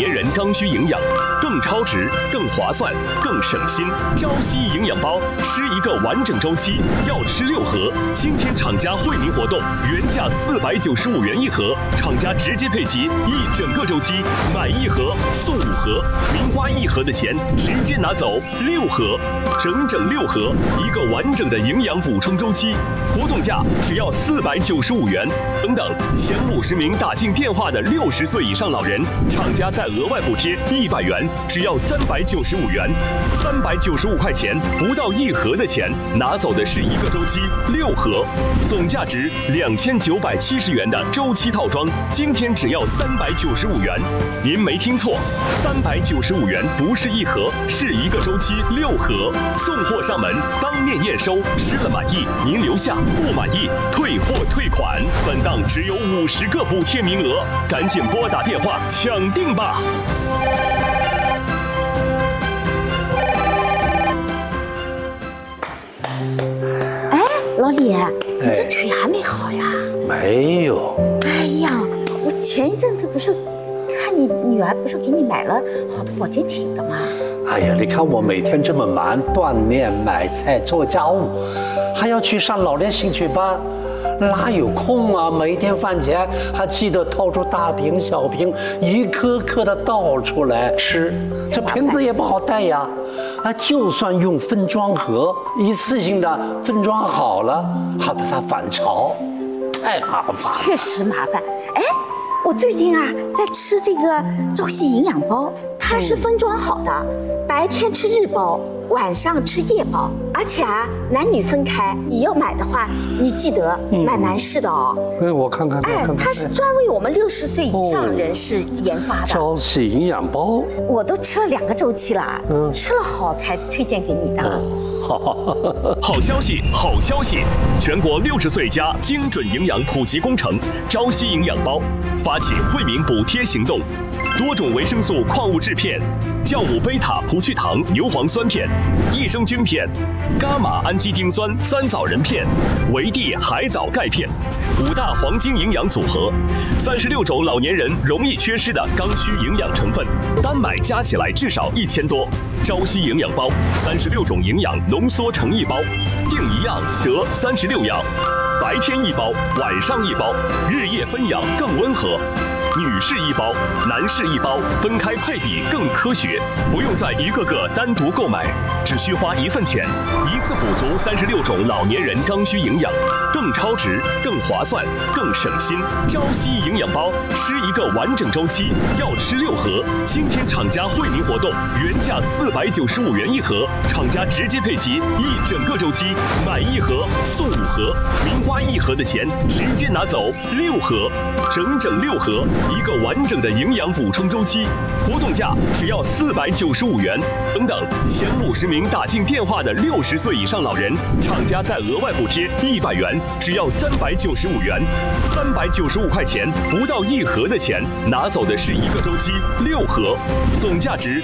年人刚需营养，更超值、更划算、更省心。朝夕营养包，吃一个完整周期，要吃6盒。今天厂家惠民活动，原价495元一盒，厂家直接配齐一整个周期，买1盒送5盒，零花1盒的钱直接拿走6盒，整整6盒，一个完整的营养补充周期。活动价只要495元。等等，前50名打进电话的60岁以上老人，厂家再额外补贴100元，只要395元，395块钱不到1盒的钱，拿走的是一个周期6盒，总价值2970元的周期套装，今天只要395元。您没听错，395元不是1盒，是一个周期6盒，送货上门，当面验收，吃了满意您留下，不满意退货退款。本档只有50个补贴名额，赶紧拨打电话抢订吧！ 哎，老李，你这腿还没好呀？ 没有。 哎呀，我前一阵子不是看你女儿不是给你买了好多保健品的吗？ 哎呀，你看我每天这么忙，锻炼、买菜、做家务，还要去上老年兴趣班，哪有空啊？每天饭前还记得掏出大瓶小瓶，一颗颗的倒出来吃。这瓶子也不好带呀，啊，就算用分装盒，一次性的分装好了，还把它反潮，太麻烦了。 确实麻烦。哎，我最近啊在吃这个朝夕营养包，它是分装好的，白天吃日包，晚上吃夜包，而且啊男女分开。你要买的话，你记得买男士的哦。 我看看。 哎，它是专为我们60岁以上人士研发的。 朝夕营养包， 我都吃了2个周期了，吃了好才推荐给你的。 好消息，好消息！全国60岁加精准营养普及工程朝夕营养包发起惠民补贴行动，多种维生素矿物质片、酵母贝塔葡聚糖牛磺酸片、益生菌片、伽马氨基丁酸3枣仁片、维 D 海藻钙片，5大黄金营养组合，36种老年人容易缺失的刚需营养成分，单买加起来至少1000多。朝夕营养包，36种营养浓缩成1包，订1样得36样，白天1包，晚上1包，日夜分养更温和。女士1包，男士1包，分开配比更科学，不用再一个个单独购买，只需花1份钱，一次补足36种老年人刚需营养，更超值、更划算、更省心。朝夕营养包，吃一个完整周期，要吃6盒。今天厂家惠民活动，原价495元一盒，厂家直接配齐一整个周期，买1盒送5盒，零花1盒的钱直接拿走6盒，整整6盒。一个完整的营养补充周期，活动价只要495元。等等，前50名打进电话的60岁以上老人，厂家再额外补贴100元，只要395元，395块钱不到1盒的钱，拿走的是一个周期6盒，总价值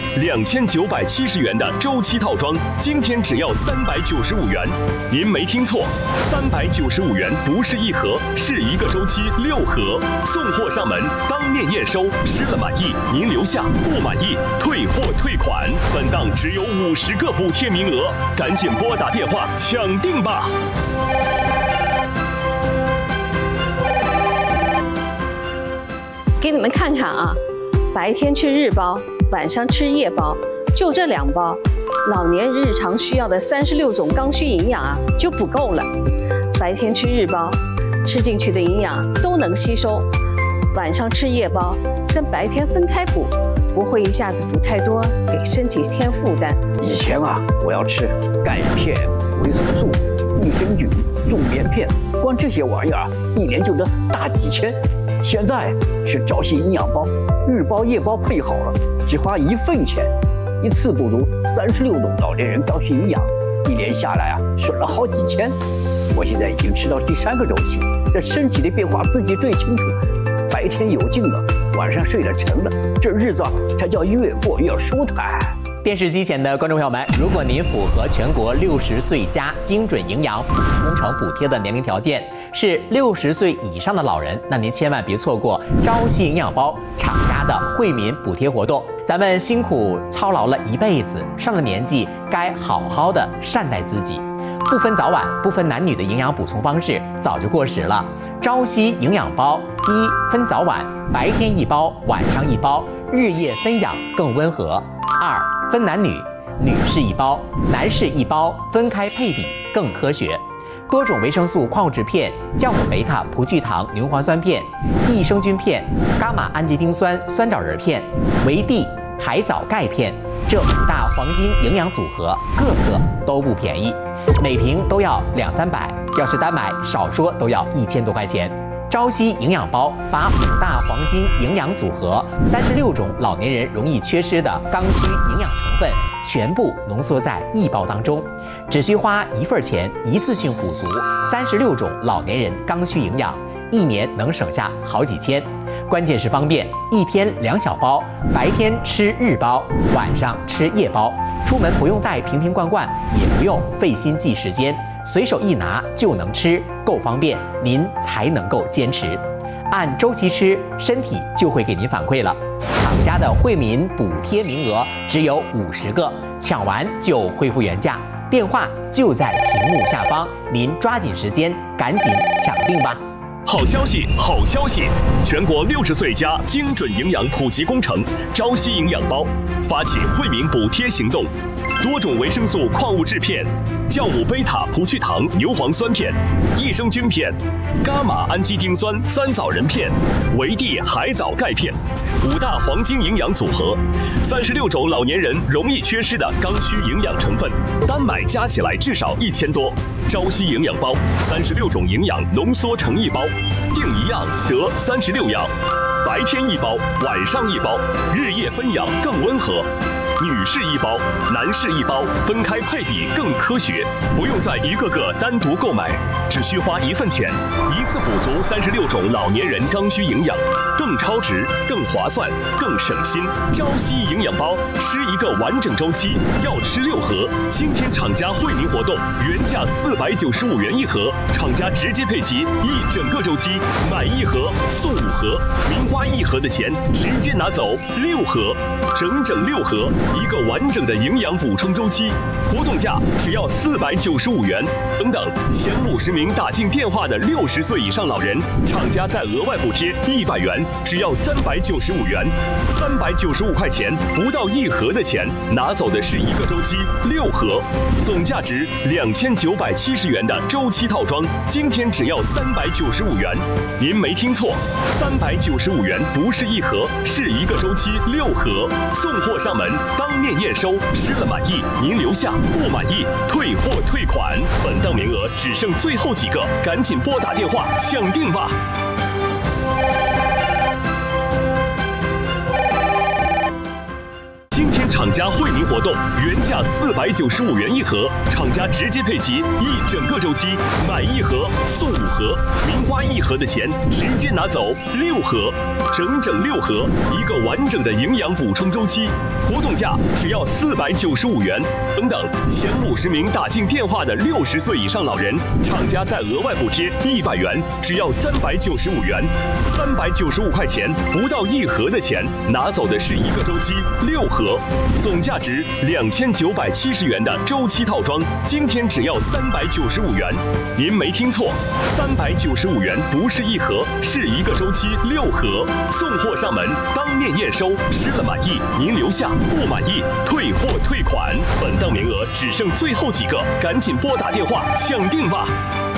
2970元的周期套装，今天只要395元。您没听错，395元不是1盒，是一个周期6盒，送货上门，当面验收，吃了满意您留下，不满意退货退款。本档只有50个补贴名额，赶紧拨打电话抢订吧！ 给你们看看啊，白天吃日包，晚上吃夜包，就这2包，老年日常需要的36种刚需营养啊就不够了。白天吃日包，吃进去的营养都能吸收。晚上吃夜包，跟白天分开补，不会一下子补太多，给身体添负担。 以前啊，我要吃钙片、维生素、益生菌、助眠片，光这些玩意儿1年就能大几千。现在吃朝夕营养包，日包夜包配好了，只花1份钱，一次补足36种老年人刚需营养，1年下来啊，省了好几千。我现在已经吃到第3个周期，这身体的变化自己最清楚。白天有劲了，晚上睡得沉了，这日子才叫越过越舒坦。 电视机前的观众朋友们，如果您符合全国60岁加精准营养普及工程补贴的年龄条件，是60岁以上的老人，那您千万别错过朝夕营养包厂家的惠民补贴活动。咱们辛苦操劳了一辈子，上了年纪该好好的善待自己。不分早晚、不分男女的营养补充方式早就过时了。朝夕营养包，一分早晚，白天一包，晚上一包，日夜分养更温和。2分男女，女士一包，男士一包，分开配比更科学。多种维生素矿物质片、酵母贝塔葡聚糖牛磺酸片、益生菌片、伽马氨基丁酸酸枣仁片、维 D 海藻钙片，这5大黄金营养组合，个个都不便宜，每瓶都要200-300，要是单买少说都要1000多块钱。朝夕营养包把5大黄金营养组合、36种老年人容易缺失的刚需营养成分全部浓缩在一包当中，只需花1份钱，一次性补足36种老年人刚需营养，1年能省下好几千。关键是方便，一天2小包，白天吃日包，晚上吃夜包，出门不用带瓶瓶罐罐，也不用费心记时间，随手一拿就能吃，够方便，您才能够坚持。按周期吃，身体就会给您反馈了。厂家的惠民补贴名额只有50个，抢完就恢复原价，电话就在屏幕下方，您抓紧时间，赶紧抢定吧。 好消息，好消息！全国60岁加精准营养普及工程朝夕营养包发起惠民补贴行动，多种维生素矿物质片、酵母贝塔葡聚糖牛磺酸片、益生菌片、伽马氨基丁酸酸枣仁片、维 D 海藻钙片，5大黄金营养组合，36种老年人容易缺失的刚需营养成分，单买加起来至少1000多。朝夕营养包，36种营养浓缩成一包，订一样得36样，白天一包，晚上一包，日夜分养更温和。女士一包，男士一包，分开配比更科学，不用再一个个单独购买，只需花1份钱，一次补足36种老年人刚需营养，更超值、更划算、更省心。朝夕营养包吃一个完整周期，要吃6盒。今天厂家惠民活动，原价495元一盒，厂家直接配齐一整个周期，买1盒送5盒，您花1盒的钱直接拿走6盒，整整6盒。一个完整的营养补充周期，活动价只要495元。等等，前50名打进电话的60岁以上老人，厂家再额外补贴100元，只要395元，395块钱，不到1盒的钱，拿走的是一个周期6盒，总价值2970元的周期套装，今天只要395元。您没听错，395元不是1盒，是一个周期6盒，送货上门。当面验收，吃了满意，您留下；不满意，退货退款。本档名额只剩最后几个，赶紧拨打电话抢定吧！今天厂家惠民活动，原价495元一盒，厂家直接配齐一整个周期，买1盒送5盒，您花1盒的钱直接拿走6盒，整整6盒，一个完整的营养补充周期，活动价只要495元。等等，前50名打进电话的60岁以上老人，厂家再额外补贴100元，只要395元，395块钱，不到1盒的钱，拿走的是一个周期6盒，总价值2970元的周期套装，今天只要395元。您没听错，395元不是1盒，是一个周期6盒，送货上门，当面验收，吃了满意，您留下；不满意，退货退款。本档名额只剩最后几个，赶紧拨打电话抢定吧！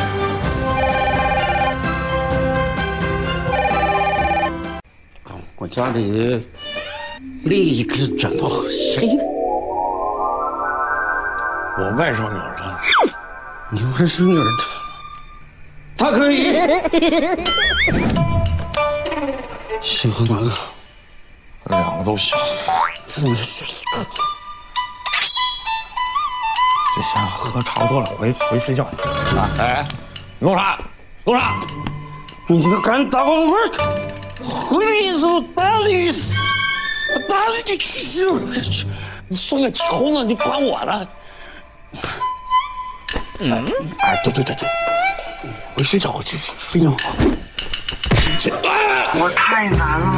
我家里立刻转到谁？我外甥女儿的，你外甥女儿的，她可以。喜欢哪个 ？2个都行， 只能选一个。 这下喝差不多了，回睡觉去。啊，哎，弄啥？弄啥？ 你这个敢打我会回来一手打你一手，打你就去！ 你算个球呢？你管我呢？哎，对，回睡觉，我这非常好。我太难了。